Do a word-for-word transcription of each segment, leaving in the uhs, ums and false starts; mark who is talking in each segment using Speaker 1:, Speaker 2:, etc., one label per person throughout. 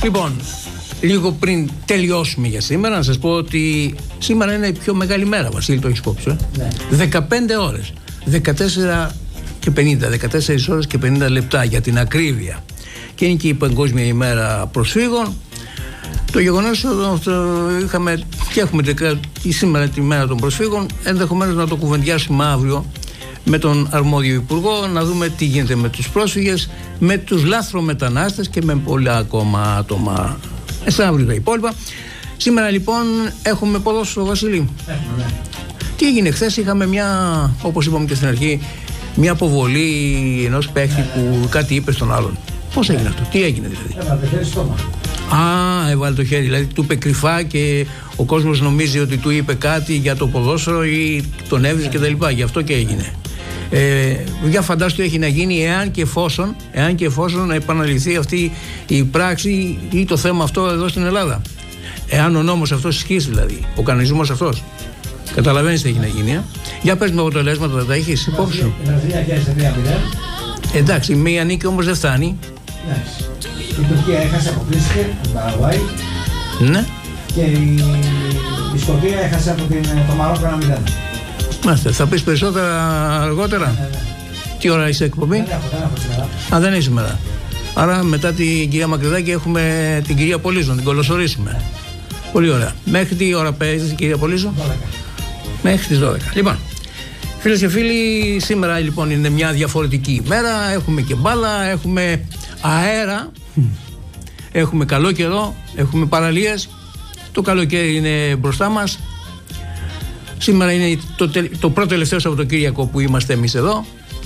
Speaker 1: Λοιπόν, λίγο πριν τελειώσουμε για σήμερα, να σας πω ότι σήμερα είναι η πιο μεγάλη μέρα, Βασίλη, το έχεις υπόψη, ε? Ναι. δεκαπέντε ώρες, δεκατέσσερα και πενήντα, δεκατέσσερις ώρες και πενήντα λεπτά για την ακρίβεια. Και είναι και η Παγκόσμια ημέρα προσφύγων. Το γεγονός ότι είχαμε και έχουμε σήμερα τη μέρα των προσφύγων, ενδεχομένως να το κουβεντιάσουμε αύριο με τον αρμόδιο υπουργό, να δούμε τι γίνεται με τους πρόσφυγες, με τους λάθρομετανάστες και με πολλά ακόμα άτομα. Εσά αύριο τα υπόλοιπα. Σήμερα λοιπόν έχουμε ποδόσφαιρο, Βασίλη.
Speaker 2: Έχουμε, ναι.
Speaker 1: Τι έγινε χθες? Είχαμε μια, όπως είπαμε και στην αρχή, μια αποβολή ενός παίχτη που κάτι είπε στον άλλον. Πώς έγινε αυτό, τι έγινε δηλαδή?
Speaker 2: Έβαλε το χέρι στόμα.
Speaker 1: Α, έβαλε το χέρι, δηλαδή του είπε κρυφά και ο κόσμος νομίζει ότι του είπε κάτι για το ποδόσφαιρο ή τον έβριζε yeah. κτλ. Γι' αυτό και έγινε. Ε, για φαντάσου τι έχει να γίνει εάν και εφόσον, εάν και εφόσον επαναληφθεί αυτή η πράξη ή το θέμα αυτό εδώ στην Ελλάδα. Εάν ο νόμος αυτός ισχύσει, δηλαδή, ο κανονισμός αυτός. Καταλαβαίνεις τι έχει να γίνει. Ε? Για πες με αποτελέσματα, θα τα έχεις υπόψη σου. Εντάξει, μία νίκη όμως δεν φτάνει.
Speaker 2: Εντάξει. Η Τουρκία έχασε, αποκλείστηκε από την Παραγουάη.
Speaker 1: Ναι.
Speaker 2: Και η, η Σκοπία έχασε από την, το Μαρόκο ένα μηδέν.
Speaker 1: Μάλιστα, θα πεις περισσότερα αργότερα. Ναι, ναι. Τι ώρα είσαι εκπομπή?
Speaker 2: Δεν έχω, δεν έχω σήμερα.
Speaker 1: Α, δεν έχει σήμερα. Άρα μετά την κυρία Μακρυδάκη έχουμε την κυρία Πολύζου, να την κολοσορίσουμε. Πολύ ωραία. Μέχρι τι ώρα παίζει η κυρία Πολύζου?
Speaker 2: δώδεκα.
Speaker 1: Μέχρι τις δώδεκα. Λοιπόν, φίλες και φίλοι, σήμερα λοιπόν είναι μια διαφορετική ημέρα. Έχουμε και μπάλα, έχουμε αέρα, έχουμε καλό καιρό, έχουμε παραλίες. Το καλοκαίρι είναι μπροστά μας. Σήμερα είναι το, το πρώτο τελευταίο Σαββατοκύριακο που είμαστε εμείς εδώ.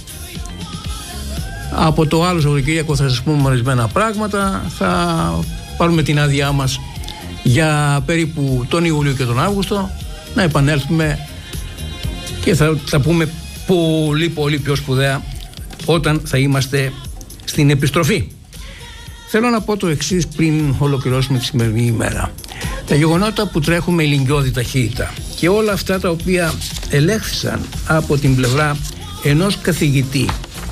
Speaker 1: Από το άλλο Σαββατοκύριακο θα σας πούμε ορισμένα πράγματα. Θα πάρουμε την άδειά μας για περίπου τον Ιούλιο και τον Αύγουστο. Να επανέλθουμε και θα, θα πούμε πολύ πολύ πιο σπουδαία όταν θα είμαστε στην επιστροφή. Θέλω να πω το εξής πριν ολοκληρώσουμε τη σημερινή ημέρα. Τα γεγονότα που τρέχουν με ηλικιώδη ταχύτητα και όλα αυτά τα οποία ελέγχθησαν από την πλευρά ενός καθηγητή,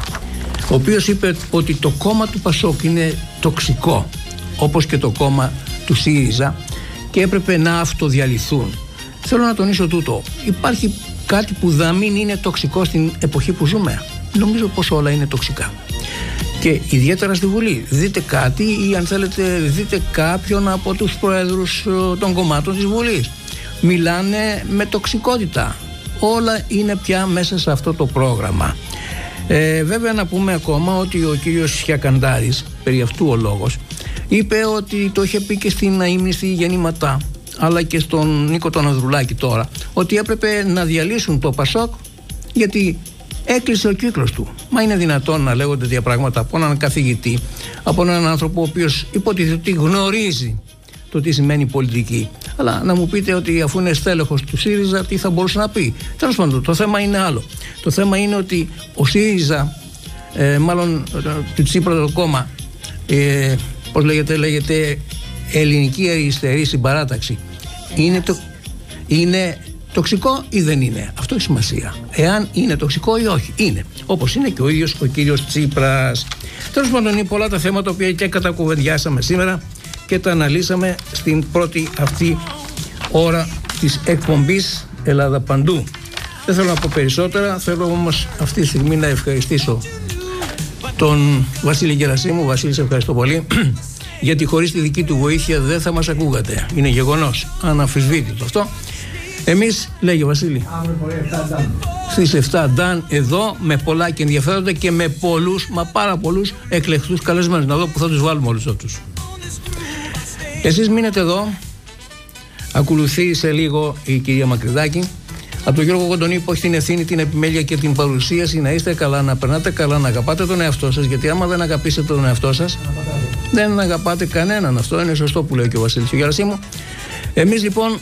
Speaker 1: ο οποίος είπε ότι το κόμμα του Πασόκ είναι τοξικό, όπως και το κόμμα του ΣΥΡΙΖΑ, και έπρεπε να αυτοδιαλυθούν. Θέλω να τονίσω τούτο. Υπάρχει κάτι που θα μην είναι τοξικό στην εποχή που ζούμε? Νομίζω πως όλα είναι τοξικά. Και ιδιαίτερα στη Βουλή. Δείτε κάτι ή αν θέλετε δείτε κάποιον από τους προέδρους των κομμάτων της Βουλής. Μιλάνε με τοξικότητα. Όλα είναι πια μέσα σε αυτό το πρόγραμμα. Ε, βέβαια να πούμε ακόμα ότι ο κύριος Σιακαντάρης, περί αυτού ο λόγος, είπε ότι το είχε πει και στην αείμνηστη γεννηματά, αλλά και στον Νίκο τον Ανδρουλάκη τώρα, ότι έπρεπε να διαλύσουν το Πασόκ γιατί έκλεισε ο κύκλος του. Μα είναι δυνατόν να λέγονται τέτοια πράγματα από έναν καθηγητή, από έναν άνθρωπο ο οποίος υποτίθεται ότι γνωρίζει το τι σημαίνει πολιτική? Αλλά να μου πείτε ότι αφού είναι στέλεχος του ΣΥΡΙΖΑ, τι θα μπορούσε να πει? Τέλος πάντων, το θέμα είναι άλλο. Το θέμα είναι ότι ο ΣΥΡΙΖΑ, ε, μάλλον του Τσίπρα το κόμμα, ε, πώς λέγεται, λέγεται Ελληνική Αριστερή Συμπαράταξη, είναι, το, είναι τοξικό ή δεν είναι? Αυτό έχει σημασία. Εάν είναι τοξικό ή όχι. Είναι. Όπως είναι και ο ίδιος ο κύριος Τσίπρας. Τέλος πάντων, είναι πολλά τα θέματα που και κατακουβεντιάσαμε σήμερα και τα αναλύσαμε στην πρώτη αυτή ώρα της εκπομπής Ελλάδα Παντού. Δεν θέλω να πω περισσότερα. Θέλω όμως αυτή τη στιγμή να ευχαριστήσω τον Βασίλη Γερασίμου. Βασίλη, σε ευχαριστώ πολύ. Γιατί χωρίς τη δική του βοήθεια δεν θα μας ακούγατε. Είναι γεγονός. Αναμφισβήτητο αυτό. Εμείς, λέγε Βασίλη, στις εφτά Νταν εδώ με πολλά και ενδιαφέροντα και με πολλούς, μα πάρα πολλούς εκλεκτούς καλεσμένους. Να δω που θα τους βάλουμε όλους αυτούς. Εσείς μείνετε εδώ. Ακολουθεί σε λίγο η κυρία Μακρυδάκη. Από τον Γιώργο Κοντονή που έχει την ευθύνη, την επιμέλεια και την παρουσίαση. Να είστε καλά, να περνάτε καλά, να αγαπάτε τον εαυτό σας. Γιατί άμα δεν αγαπήσετε τον εαυτό σας, δεν αγαπάτε κανέναν. Αυτό είναι σωστό που λέει και ο Βασίλης ο Γερασίμου. Εμείς λοιπόν